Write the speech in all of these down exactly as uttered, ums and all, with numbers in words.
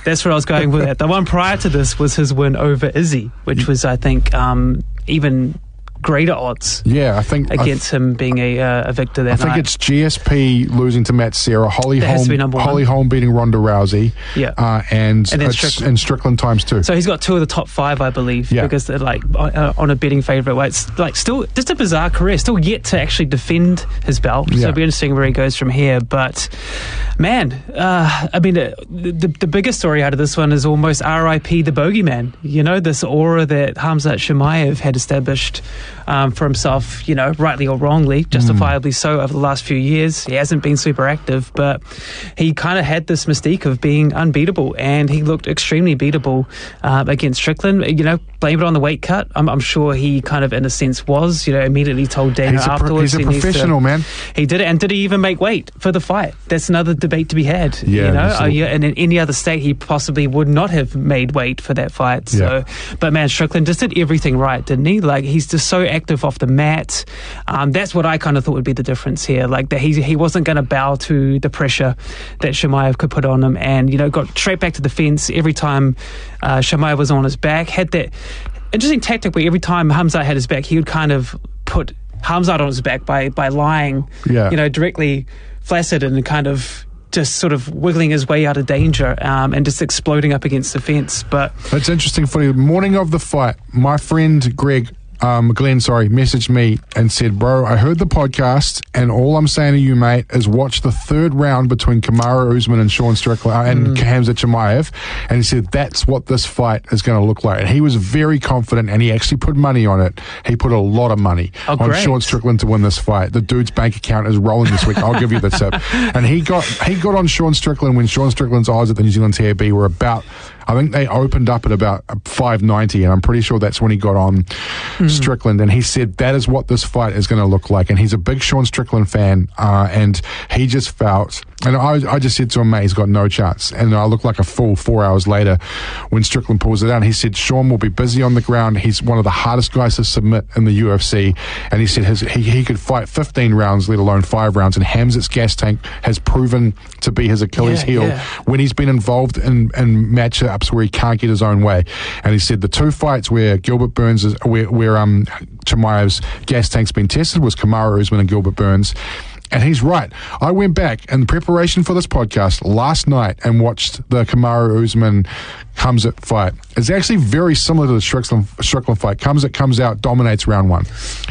That's where I was going with it. The one prior to this was his win over Izzy, which was, I think, um, even greater odds. Yeah, I think against I th- him being a, uh, a victor that I think night. it's G S P losing to Matt Serra, Holly That has to be Holm, number one. Holly Holm beating Ronda Rousey, yeah, uh, and and, then it's, Strickland. and Strickland times two. So he's got two of the top five, I believe, Yeah. because they're like uh, on a betting favourite way. It's like still just a bizarre career, still yet to actually defend his belt. So Yeah. it'll be interesting where he goes from here. But man, uh, I mean, the, the the biggest story out of this one is almost R I P the bogeyman. You know, this aura that Khamzat Chimaev had established um, for himself. You know, rightly or wrongly, justifiably mm. so over the last few years. He hasn't been super active, but he kind of had this mystique of being unbeatable, and he looked extremely beatable uh, against Strickland. You know, blame it on the weight cut. I'm, I'm sure he kind of, in a sense, was. You know, immediately told Dana he's afterwards. A pro- he's a he professional, to, man. He did it, and did he even make weight for the fight? That's another debate to be had. Yeah, you know, uh, a- yeah, and in any other state, he possibly would not have made weight for that fight. So, yeah. but man, Strickland just did everything right, didn't he? Like, he's just so active off the mat. Um, that's what I kind of thought would be the difference here. Like, that he he wasn't going to bow to the pressure that Chimaev could put on him, and you know, got straight back to the fence every time uh, Chimaev was on his back. Had that interesting tactic where every time Khamzat had his back, he would kind of put Khamzat on his back by by lying, yeah. you know, directly flaccid and kind of just sort of wiggling his way out of danger um, and just exploding up against the fence. But it's interesting for the morning of the fight, my friend Greg Um, Glenn, sorry, messaged me and said, bro, I heard the podcast, and all I'm saying to you, mate, is watch the third round between Kamaru Usman and Sean Strickland uh, and mm. Khamzat Chimaev. And he said, that's what this fight is going to look like. And he was very confident, and he actually put money on it. He put a lot of money oh, on great. Sean Strickland to win this fight. The dude's bank account is rolling this week. I'll give you the tip. And he got he got on Sean Strickland when Sean Strickland's odds at the New Zealand T A B were about, I think they opened up at about five ninety, and I'm pretty sure that's when he got on mm. Strickland, and he said that is what this fight is going to look like. And he's a big Sean Strickland fan, uh, and he just felt, and I, I just said to him, mate, he's got no chance. And I looked like a fool four hours later when Strickland pulls it out. He said Sean will be busy on the ground. He's one of the hardest guys to submit in the U F C, and he said his, he, he could fight fifteen rounds, let alone five rounds, and Khamzat's gas tank has proven to be his Achilles yeah, heel yeah. when he's been involved in, in matchups where he can't get his own way. And he said the two fights where Gilbert Burns is, where, where um Chimaev's gas tank's been tested was Kamaru Usman and Gilbert Burns. And he's right. I went back in preparation for this podcast last night and watched the Kamaru Usman Khamzat fight. It's actually very similar to the Strickland, Strickland fight. Khamzat comes out, dominates round one.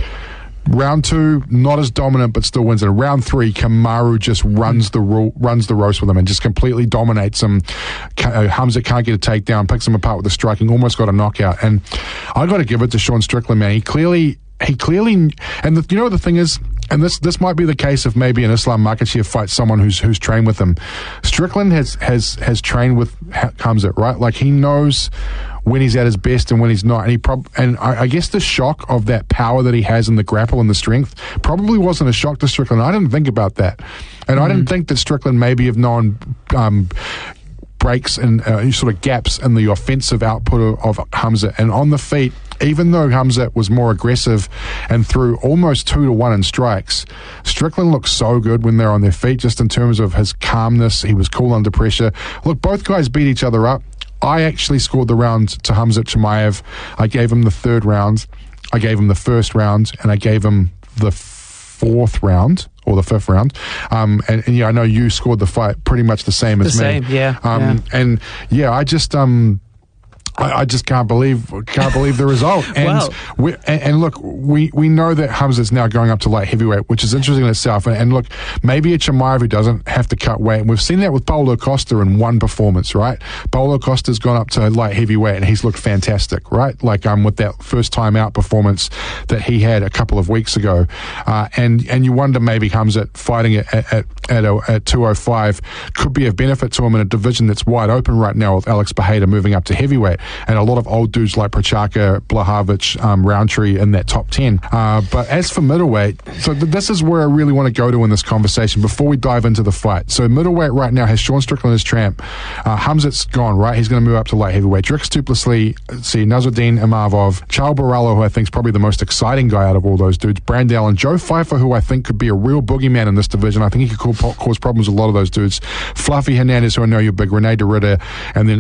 Round two, not as dominant, but still wins it. Round three, Kamaru just runs the ro- runs the roast with him and just completely dominates him. Uh, Khamzat can't get a takedown, picks him apart with the striking, almost got a knockout. And I got to give it to Sean Strickland, man. He clearly, he clearly, and the, you know what the thing is, and this this might be the case if maybe an Islam Makhachev fights someone who's who's trained with him. Strickland has has has trained with Khamzat, right? Like, he knows when he's at his best and when he's not, and he prob- and I, I guess the shock of that power that he has in the grapple and the strength probably wasn't a shock to Strickland. I didn't think about that, and mm-hmm. I didn't think that Strickland maybe have known um, breaks and uh, sort of gaps in the offensive output of, of Khamzat. And on the feet, even though Khamzat was more aggressive and threw almost two to one in strikes, Strickland looked so good when they're on their feet, just in terms of his calmness. He was cool under pressure. Look, both guys beat each other up. I actually scored the round to Khamzat Chimaev. I gave him the third round, I gave him the first round, and I gave him the fourth round or the fifth round. Um, and, and yeah, I know you scored the fight pretty much the same the as same, me. Yeah, um, yeah. And yeah, I just um. I, I just can't believe can't believe the result. And, wow. we, and, and look, we, we know that Khamzat's now going up to light heavyweight, which is interesting in itself. And, and look, maybe a Chimaev who doesn't have to cut weight. And we've seen that with Paulo Costa in one performance, right? Paulo Costa's gone up to light heavyweight and he's looked fantastic, right? Like um with that first time out performance that he had a couple of weeks ago. Uh, and and you wonder maybe Khamzat fighting at at, at, a, at two oh five could be of benefit to him in a division that's wide open right now with Alex Bejeda moving up to heavyweight. And a lot of old dudes like Prochazka, Blachowicz, um, Roundtree in that top ten. Uh, but as for middleweight, so th- this is where I really want to go to in this conversation before we dive into the fight. So middleweight right now has Sean Strickland as champ. Uh, Khamzat's gone, right? He's going to move up to light heavyweight. Drix du Plessis, see, Nasruddin Imavov, Charles Barallo, who I think is probably the most exciting guy out of all those dudes, Brand Allen, Joe Pfeiffer, who I think could be a real boogeyman in this division. I think he could cause problems with a lot of those dudes. Fluffy Hernandez, who I know you're big, Renee de Ridder, and then